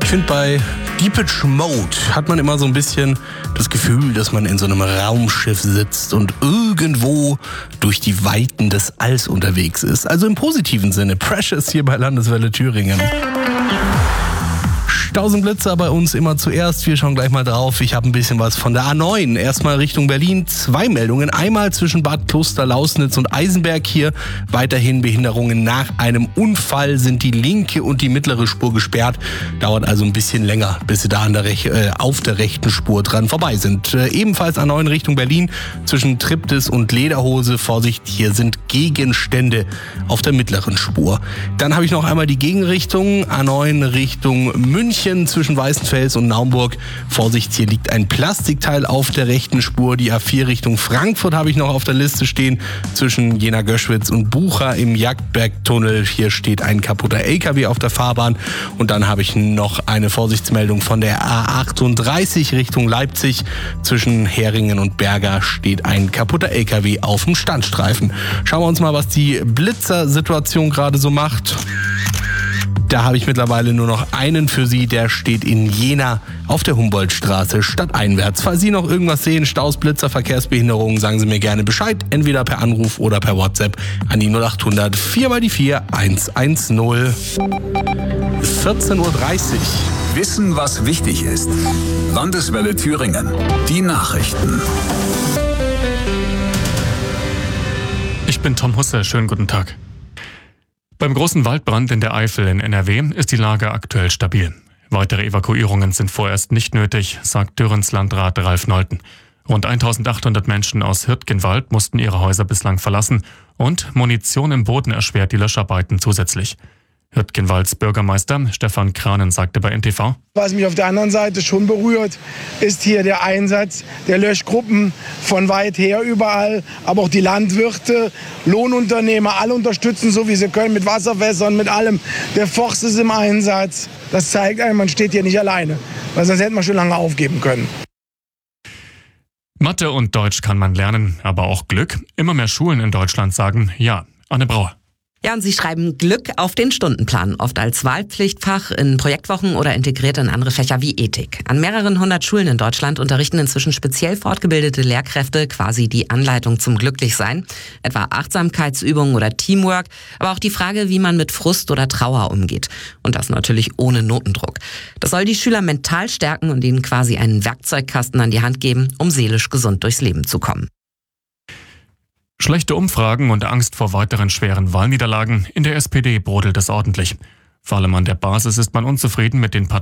Ich finde, bei Depeche Mode hat man immer so ein bisschen das Gefühl, dass man in so einem Raumschiff sitzt und irgendwo durch die Weiten des Alls unterwegs ist. Also im positiven Sinne. Precious hier bei Landeswelle Thüringen. Blitzer bei uns immer zuerst. Wir schauen gleich mal drauf. Ich habe ein bisschen was von der A9. Erstmal Richtung Berlin. 2 Meldungen. Einmal zwischen Bad Kloster-Lausnitz und Eisenberg hier. Weiterhin Behinderungen nach einem Unfall. Sind die linke und die mittlere Spur gesperrt. Dauert also ein bisschen länger, bis sie da auf der rechten Spur dran vorbei sind. Ebenfalls A9 Richtung Berlin. Zwischen Triptis und Lederhose. Vorsicht, hier sind Gegenstände auf der mittleren Spur. Dann habe ich noch einmal die Gegenrichtung. A9 Richtung München. Zwischen Weißenfels und Naumburg. Vorsicht, hier liegt ein Plastikteil auf der rechten Spur. Die A4 Richtung Frankfurt habe ich noch auf der Liste stehen. Zwischen Jena-Göschwitz und Bucha im Jagdbergtunnel. Hier steht ein kaputter LKW auf der Fahrbahn. Und dann habe ich noch eine Vorsichtsmeldung von der A38 Richtung Leipzig. Zwischen Heringen und Berger steht ein kaputter LKW auf dem Standstreifen. Schauen wir uns mal, was die Blitzer-Situation gerade so macht. Da habe ich mittlerweile nur noch einen für Sie, der steht in Jena auf der Humboldtstraße stadteinwärts. Falls Sie noch irgendwas sehen, Staus, Blitzer, Verkehrsbehinderungen, sagen Sie mir gerne Bescheid, entweder per Anruf oder per WhatsApp an die 0800 4x4 110. 14.30 Uhr. Wissen, was wichtig ist. Landeswelle Thüringen. Die Nachrichten. Ich bin Tom Husse, schönen guten Tag. Beim großen Waldbrand in der Eifel in NRW ist die Lage aktuell stabil. Weitere Evakuierungen sind vorerst nicht nötig, sagt Dürrens Landrat Ralf Nolten. Rund 1800 Menschen aus Hürtgenwald mussten ihre Häuser bislang verlassen und Munition im Boden erschwert die Löscharbeiten zusätzlich. Hürtgenwalds Bürgermeister Stefan Kranen sagte bei NTV: Was mich auf der anderen Seite schon berührt, ist hier der Einsatz der Löschgruppen von weit her überall. Aber auch die Landwirte, Lohnunternehmer, alle unterstützen so wie sie können, mit Wasserfässern, mit allem. Der Forst ist im Einsatz. Das zeigt einem, man steht hier nicht alleine. Weil sonst hätte man schon lange aufgeben können. Mathe und Deutsch kann man lernen, aber auch Glück. Immer mehr Schulen in Deutschland sagen ja. Anne Brauer. Ja, und sie schreiben Glück auf den Stundenplan, oft als Wahlpflichtfach in Projektwochen oder integriert in andere Fächer wie Ethik. An mehreren 100 Schulen in Deutschland unterrichten inzwischen speziell fortgebildete Lehrkräfte quasi die Anleitung zum Glücklichsein. Etwa Achtsamkeitsübungen oder Teamwork, aber auch die Frage, wie man mit Frust oder Trauer umgeht. Und das natürlich ohne Notendruck. Das soll die Schüler mental stärken und ihnen quasi einen Werkzeugkasten an die Hand geben, um seelisch gesund durchs Leben zu kommen. Schlechte Umfragen und Angst vor weiteren schweren Wahlniederlagen. In der SPD brodelt es ordentlich. Vor allem an der Basis ist man unzufrieden mit den Parteien.